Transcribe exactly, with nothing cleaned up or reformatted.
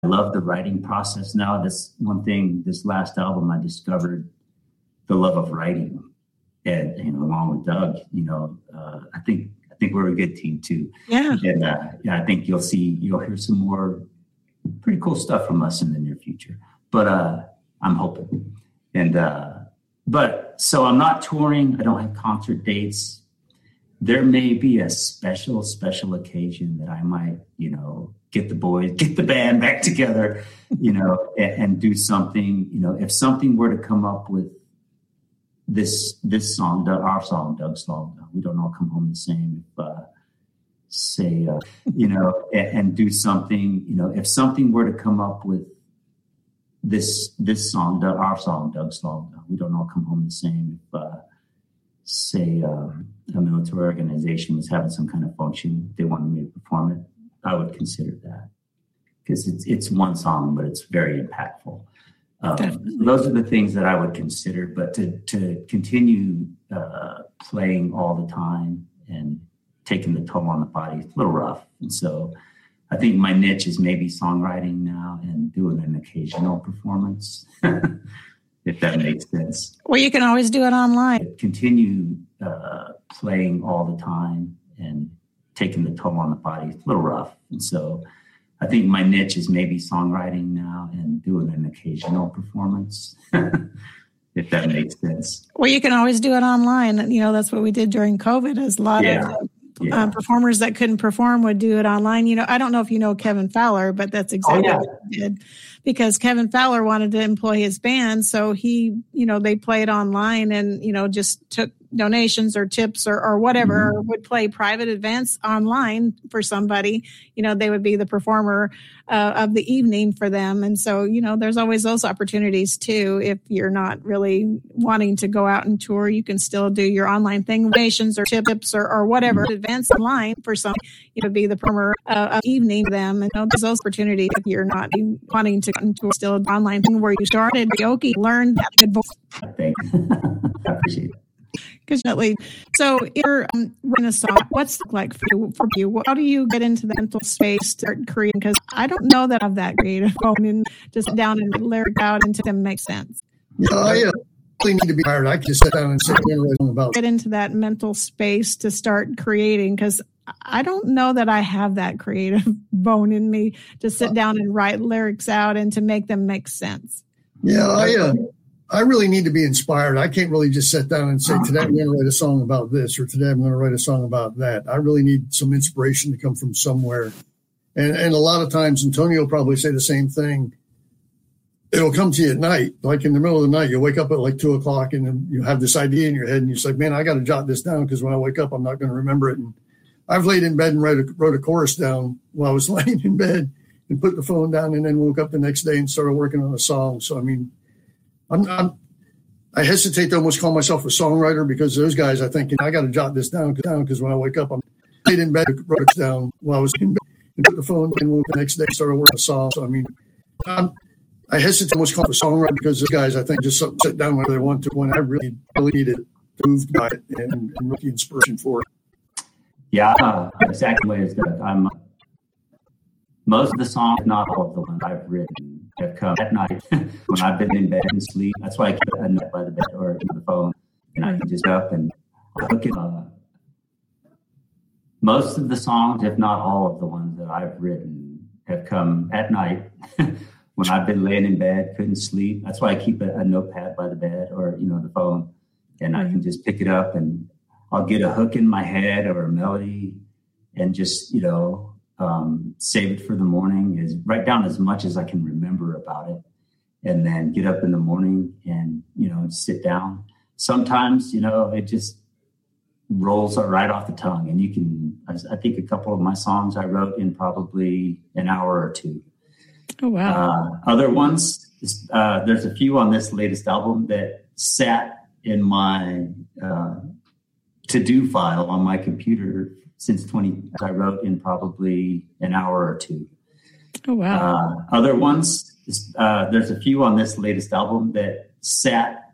I love the writing process now. That's one thing, this last album, I discovered the love of writing. And, you know, along with Doug, you know, uh, I think I think we're a good team too. Yeah. And uh, yeah, I think you'll see, you'll hear some more pretty cool stuff from us in the near future. But uh, I'm hoping. And, uh, but so I'm not touring. I don't have concert dates. There may be a special, special occasion that I might, you know, get the boys, get the band back together, you know, and, and do something. You know, if something were to come up with this this song, our song, Doug's song, We Don't All Come Home the Same, if, uh, say, uh, you know, and, and do something, you know, if something were to come up with this this song, our song, Doug's song, We Don't All Come Home the Same, if, uh, say, uh, a military organization was having some kind of function, they wanted me to perform it, I would consider that. Because it's it's one song, but it's very impactful. Um, those are the things that I would consider, but to to continue uh, playing all the time and taking the toll on the body, it's a little rough. And so I think my niche is maybe songwriting now and doing an occasional performance, if that makes sense. Well, you can always do it online. Continue uh, playing all the time and taking the toll on the body, it's a little rough. And so I think my niche is maybe songwriting now and doing an occasional performance, if that makes sense. Well, you can always do it online. You know, that's what we did during COVID, is a lot yeah. of yeah. um, performers that couldn't perform would do it online. You know, I don't know if you know Kevin Fowler, but that's exactly oh, yeah. what he did. Because Kevin Fowler wanted to employ his band. So he, you know, they played online and, you know, just took donations or tips or, or whatever, mm-hmm. or would play private events online for somebody. You know, they would be the performer uh, of the evening for them. And so, you know, there's always those opportunities too. If you're not really wanting to go out and tour, you can still do your online thing, donations or tips or, or whatever, mm-hmm. events online for some, you know, be the performer uh, of the evening for them. And you know, there's those opportunities if you're not wanting to go into still an online thing where you started karaoke, learned that good voice. Thanks. I appreciate it. So you're um, writing a song. What's it like for you, for you? How do you get into the mental space to start creating? Because I don't know that I have that creative phone and just sit down and lyric out into them make sense. Yeah, I uh, really need to be tired. I can just sit down and sit and about get into that mental space to start creating, because I don't know that I have that creative bone in me to sit down and write lyrics out and to make them make sense. Yeah, I uh, I really need to be inspired. I can't really just sit down and say, today I'm going to write a song about this, or today I'm going to write a song about that. I really need some inspiration to come from somewhere. And and a lot of times, Antonio will probably say the same thing. It'll come to you at night, like in the middle of the night. You wake up at like two o'clock and then you have this idea in your head and you're like, man, I got to jot this down because when I wake up, I'm not going to remember it. And I've laid in bed and wrote a, wrote a chorus down while I was laying in bed and put the phone down and then woke up the next day and started working on a song. So, I mean, I'm, I'm, I hesitate to almost call myself a songwriter because those guys, I think, I got to jot this down because when I wake up, I'm laid in bed, wrote it down while I was in bed and put the phone and woke up the next day, started working on a song. So, I mean, I'm, I hesitate to almost call it a songwriter because those guys, I think, just sit down whenever they want to when I really, really need it, moved by it and, and really inspiration for it. Yeah, uh, exactly the way it's done. I'm, most of the songs, not all of the ones I've written, have come at night when I've been in bed and sleep. That's why I keep a note by the bed or the phone, and I can just get up and look at. Uh, most of the songs, if not all of the ones that I've written, have come at night when I've been laying in bed, couldn't sleep. That's why I keep a, a notepad by the bed or you know the phone, and I can just pick it up and I'll get a hook in my head or a melody, and just you know. Um, save it for the morning, is write down as much as I can remember about it, and then get up in the morning and, you know, sit down. Sometimes, you know, it just rolls right off the tongue, and you can, I think a couple of my songs I wrote in probably an hour or two. Oh, wow. Uh, other ones, uh, there's a few on this latest album that sat in my uh, to-do file on my computer since twenty, I wrote in probably an hour or two. Oh, wow. Uh, other ones, uh, there's a few on this latest album that sat